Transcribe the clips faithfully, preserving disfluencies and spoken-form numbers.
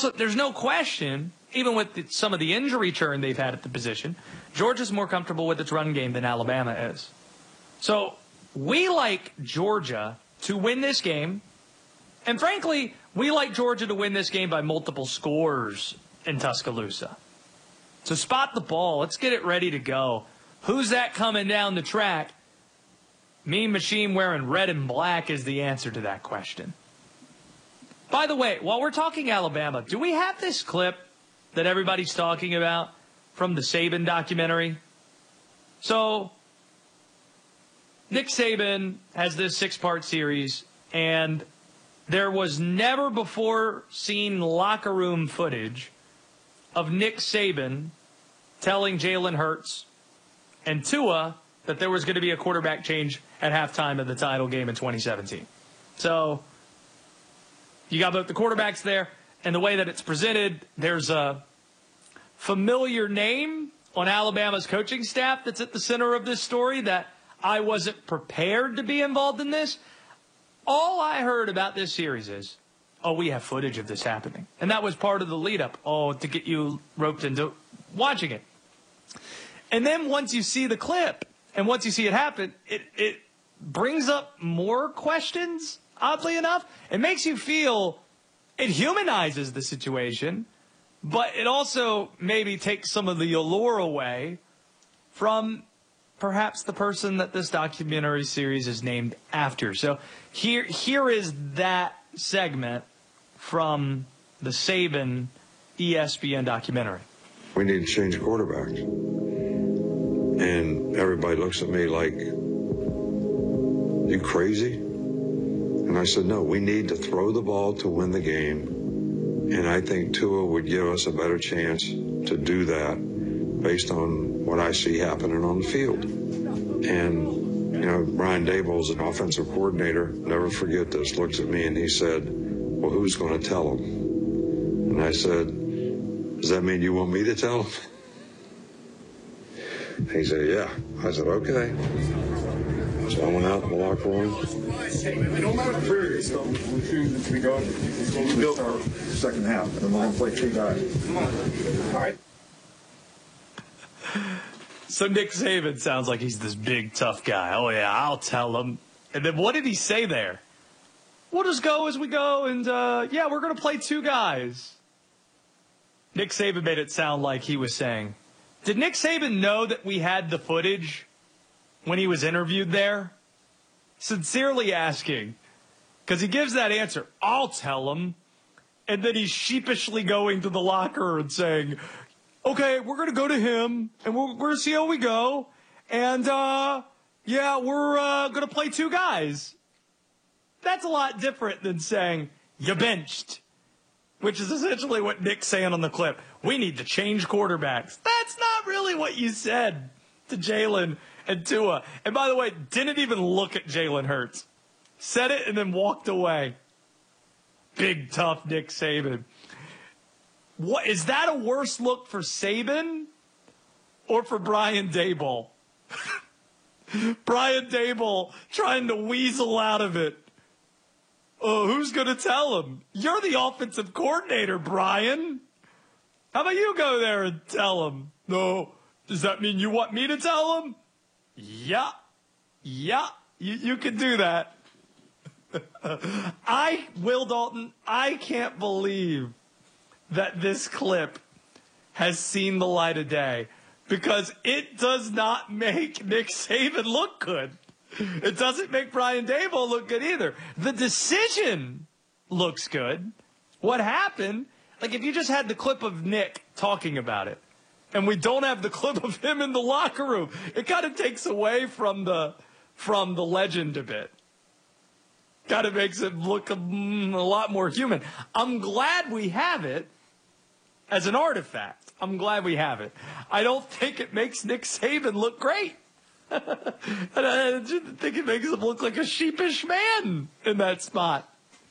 also, there's no question, even with the, some of the injury churn they've had at the position, Georgia's more comfortable with its run game than Alabama is. So we like Georgia to win this game. And frankly, we like Georgia to win this game by multiple scores in Tuscaloosa. So spot the ball. Let's get it ready to go. Who's that coming down the track? Mean Machine wearing red and black is the answer to that question. By the way, while we're talking Alabama, do we have this clip that everybody's talking about from the Saban documentary? So, Nick Saban has this six-part series, and there was never before seen locker room footage of Nick Saban telling Jalen Hurts and Tua that there was going to be a quarterback change at halftime of the title game in twenty seventeen. So, you got both the quarterbacks there, and the way that it's presented, there's a familiar name on Alabama's coaching staff that's at the center of this story that I wasn't prepared to be involved in this. All I heard about this series is, oh, we have footage of this happening. And that was part of the lead-up, oh, to get you roped into watching it. And then once you see the clip, and once you see it happen, it, it brings up more questions, oddly enough. It makes you feel, it humanizes the situation, but it also maybe takes some of the allure away from perhaps the person that this documentary series is named after. So here, here is that segment from the Saban E S P N documentary. We need to change quarterbacks. And everybody looks at me like, you crazy? And I said, no, we need to throw the ball to win the game. And I think Tua would give us a better chance to do that based on what I see happening on the field. And, you know, Brian Daboll's an offensive coordinator. Never forget this. Looks at me and he said, well, who's going to tell him? And I said, does that mean you want me to tell him? He said, yeah. I said, okay. So I went out in the locker room. No matter the period, so we choose to go. We built our second half, and we're going to play two guys. Come on. All right. So Nick Saban sounds like he's this big, tough guy. Oh, yeah, I'll tell him. And then what did he say there? We'll just go as we go, and, uh, yeah, we're going to play two guys. Nick Saban made it sound like he was saying, did Nick Saban know that we had the footage when he was interviewed there? Sincerely asking, because he gives that answer, I'll tell him, and then he's sheepishly going to the locker and saying, okay, we're going to go to him, and we're, we're going to see how we go, and, uh, yeah, we're uh, going to play two guys. That's a lot different than saying, you benched, which is essentially what Nick's saying on the clip. We need to change quarterbacks. That's not really what you said to Jalen and Tua. And by the way, didn't even look at Jalen Hurts. Said it and then walked away. Big, tough Nick Saban. What, is that a worse look for Saban or for Brian Daboll? Brian Daboll trying to weasel out of it. Oh, who's going to tell him? You're the offensive coordinator, Brian. How about you go there and tell him? No. Does that mean you want me to tell him? Yeah. Yeah. You, you can do that. I, Will Dalton, I can't believe that this clip has seen the light of day because it does not make Nick Saban look good. It doesn't make Brian Daboll look good either. The decision looks good. What happened, like if you just had the clip of Nick talking about it, and we don't have the clip of him in the locker room, it kind of takes away from the from the legend a bit. Kind of makes it look a, mm, a lot more human. I'm glad we have it as an artifact. I'm glad we have it. I don't think it makes Nick Saban look great. And I think it makes him look like a sheepish man in that spot.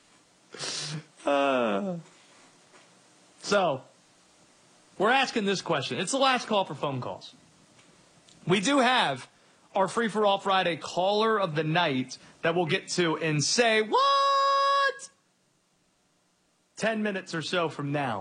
Uh, so, we're asking this question. It's the last call for phone calls. We do have our Free for All Friday caller of the night that we'll get to in, say, what? Ten minutes or so from now.